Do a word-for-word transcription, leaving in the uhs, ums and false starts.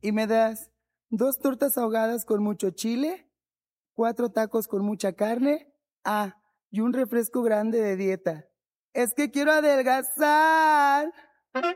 ¿Y me das dos tortas ahogadas con mucho chile, cuatro tacos con mucha carne, ah, y un refresco grande de dieta? Es que quiero adelgazar.